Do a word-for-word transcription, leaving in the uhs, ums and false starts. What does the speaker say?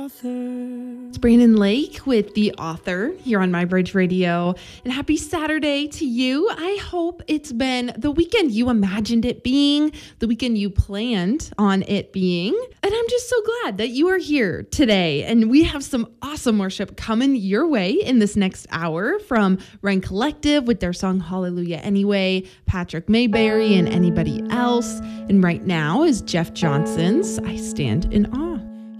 It's Brandon Lake with The Author here on My Bridge Radio. And happy Saturday to you. I hope it's been the weekend you imagined it being, the weekend you planned on it being. And I'm just so glad that you are here today. And we have some awesome worship coming your way in this next hour from Ryan Collective with their song Hallelujah Anyway, Patrick Mayberry, and anybody else. And right now is Jeff Johnson's I Stand in Awe.